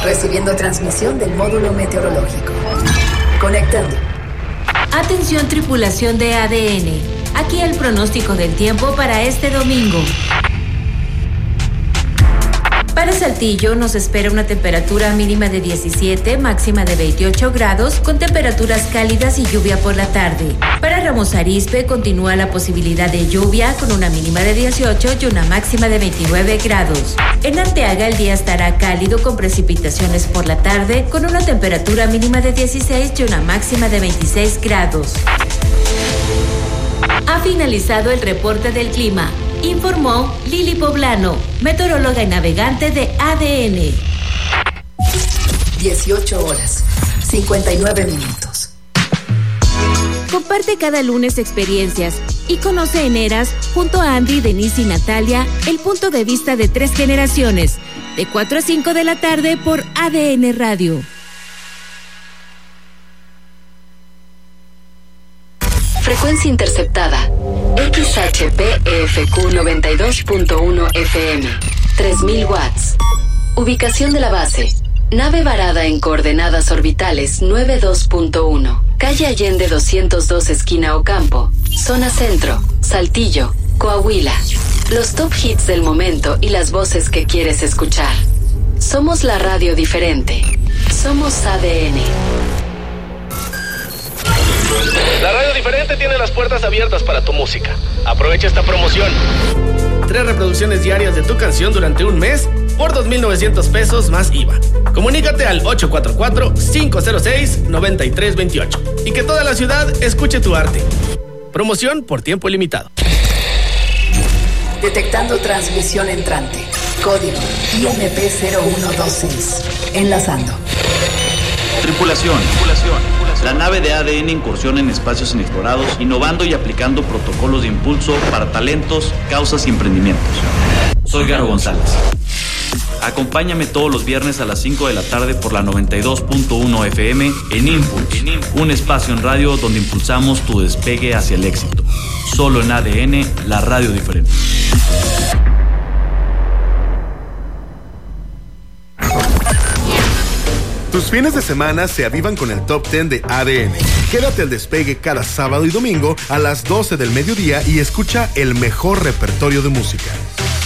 Recibiendo transmisión del módulo meteorológico. Conectando. Atención tripulación de ADN. Aquí el pronóstico del tiempo para este domingo. Para Saltillo nos espera una temperatura mínima de 17, máxima de 28 grados, con temperaturas cálidas y lluvia por la tarde. Para Ramos Arizpe continúa la posibilidad de lluvia con una mínima de 18 y una máxima de 29 grados. En Arteaga el día estará cálido con precipitaciones por la tarde, con una temperatura mínima de 16 y una máxima de 26 grados. Ha finalizado el reporte del clima. Informó Lili Poblano, meteoróloga y navegante de ADN. 18 horas, 59 minutos. Comparte cada lunes experiencias y conoce en Eras, junto a Andy, Denise y Natalia, el punto de vista de 3 generaciones, de 4 a 5 de la tarde por ADN Radio. Frecuencia interceptada. XHPEFQ 92.1 FM. 3000 watts. Ubicación de la base. Nave varada en coordenadas orbitales 92.1. Calle Allende 202 esquina Ocampo. Zona Centro. Saltillo. Coahuila. Los top hits del momento y las voces que quieres escuchar. Somos la radio diferente. Somos ADN. La radio diferente tiene las puertas abiertas para tu música. Aprovecha esta promoción. 3 reproducciones diarias de tu canción durante un mes por 2,900 pesos más IVA. Comunícate al 844-506-9328 y que toda la ciudad escuche tu arte. Promoción por tiempo limitado. Detectando transmisión entrante. Código IMP0126. Enlazando. Tripulación. La nave de ADN incursiona en espacios inexplorados, innovando y aplicando protocolos de impulso para talentos, causas y emprendimientos. Soy Garo González. Acompáñame todos los viernes a las 5 de la tarde por la 92.1 FM en Impulse, un espacio en radio donde impulsamos tu despegue hacia el éxito. Solo en ADN, la radio diferente. Tus fines de semana se avivan con el Top 10 de ADN. Quédate al despegue cada sábado y domingo a las 12 del mediodía y escucha el mejor repertorio de música.